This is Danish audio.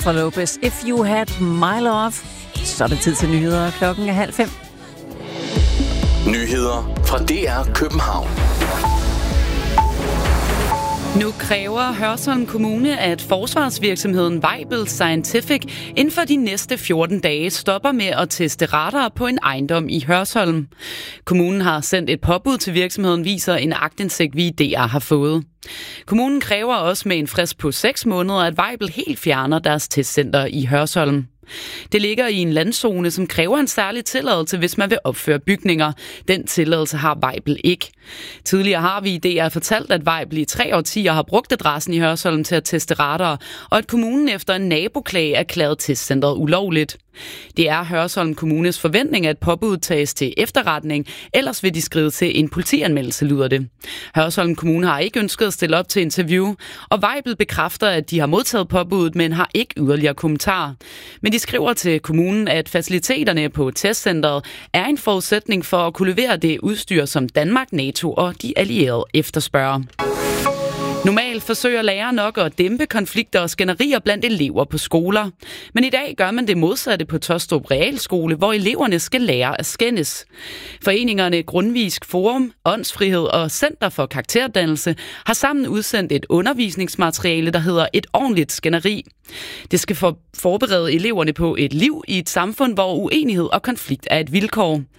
Fra Lopez, If You Had My Love. Så er det tid til nyheder. Klokken er 4:30. Nyheder fra DR København. Nu kræver Hørsholm Kommune, at forsvarsvirksomheden Weibel Scientific inden for de næste 14 dage stopper med at teste radar på en ejendom i Hørsholm. Kommunen har sendt et påbud til virksomheden, viser en aktindsigt, vi i DR har fået. Kommunen kræver også med en frist på 6 måneder, at Weibel helt fjerner deres testcenter i Hørsholm. Det ligger i en landzone, som kræver en særlig tilladelse, hvis man vil opføre bygninger. Den tilladelse har Weibel ikke. Tidligere har vi i DR fortalt, at Weibel i 3 årtier har brugt adressen i Hørsholm til at teste radar, og at kommunen efter en naboklage erklærede testcentret ulovligt. Det er Hørsholm Kommunes forventning, at påbuddet tages til efterretning, ellers vil de skrive til en politianmeldelse, lyder det. Hørsholm Kommune har ikke ønsket at stille op til interview, og Weibel bekræfter, at de har modtaget påbuddet, men har ikke yderligere kommentarer. Men de skriver til kommunen, at faciliteterne på testcentret er en forudsætning for at kunne levere det udstyr, som Danmark, NATO og de allierede efterspørger. Normalt forsøger lærere nok at dæmpe konflikter og skænderier blandt elever på skoler. Men i dag gør man det modsatte på Taastrup Realskole, hvor eleverne skal lære at skændes. Foreningerne Grundtvigsk Forum, Åndsfrihed og Center for Karakterdannelse har sammen udsendt et undervisningsmateriale, der hedder Et ordentligt skænderi. Det skal forberede eleverne på et liv i et samfund, hvor uenighed og konflikt er et vilkår.